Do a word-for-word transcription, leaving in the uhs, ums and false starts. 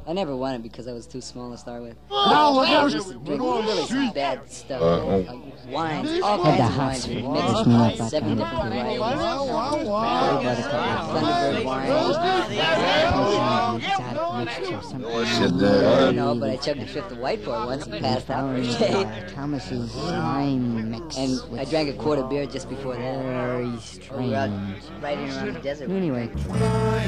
I never won it because I was too small to start with. No, I used to drink really bad stuff, like wines, all kinds of wines. We mixed like seven different varieties. Thunderbird wine. I don't know, but I chugged a fifth of white boy once and passed out for a day. Thomas's wine mix. And I drank a quart of beer just before that. Very We were out strange. riding around the desert. Anyway.